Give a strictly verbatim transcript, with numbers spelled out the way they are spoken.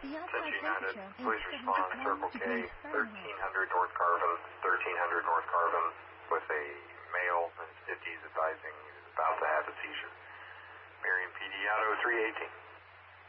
Central United, please respond, Circle K, thirteen hundred North Carvin, thirteen hundred North Carvin, with a male in his fifties advising he's about to have a seizure. Marion P D Auto three eighteen.